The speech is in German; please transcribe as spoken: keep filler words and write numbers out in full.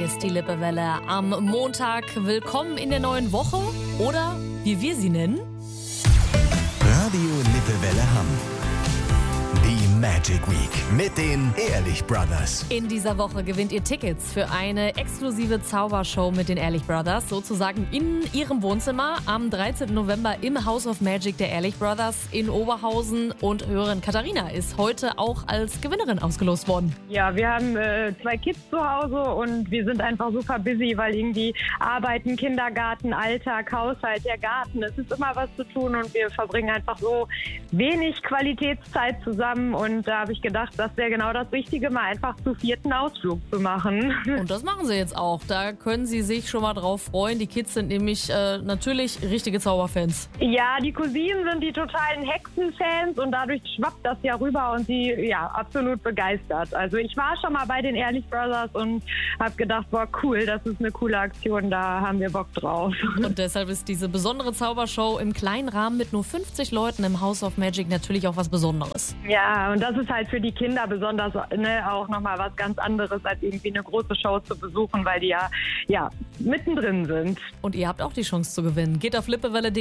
Hier ist die Lippewelle am Montag. Willkommen in der neuen Woche oder wie wir sie nennen. Radio Lippewelle Hamm. Die Magic Week mit den Ehrlich Brothers. In dieser Woche gewinnt ihr Tickets für eine exklusive Zaubershow mit den Ehrlich Brothers, sozusagen in ihrem Wohnzimmer am dreizehnten November im House of Magic der Ehrlich Brothers in Oberhausen. Und Hörerin Katharina ist heute auch als Gewinnerin ausgelost worden. Ja, wir haben äh, zwei Kids zu Hause und wir sind einfach super busy, weil irgendwie Arbeiten, Kindergarten, Alltag, Haushalt, der Garten, es ist immer was zu tun und wir verbringen einfach so wenig Qualitätszeit zusammen. Und da habe ich gedacht, das wäre genau das Richtige, mal einfach zu vierten Ausflug zu machen. Und das machen sie jetzt auch. Da können sie sich schon mal drauf freuen. Die Kids sind nämlich äh, natürlich richtige Zauberfans. Ja, die Cousinen sind die totalen Hexenfans und dadurch schwappt das ja rüber und sie, ja, absolut begeistert. Also ich war schon mal bei den Ehrlich Brothers und habe gedacht, boah, cool, das ist eine coole Aktion, da haben wir Bock drauf. Und deshalb ist diese besondere Zaubershow im kleinen Rahmen mit nur fünfzig Leuten im House of Magic natürlich auch was Besonderes. Ja, und das ist halt für die Kinder besonders, ne, auch nochmal was ganz anderes, als irgendwie eine große Show zu besuchen, weil die ja, ja mittendrin sind. Und ihr habt auch die Chance zu gewinnen. Geht auf lippewelle punkt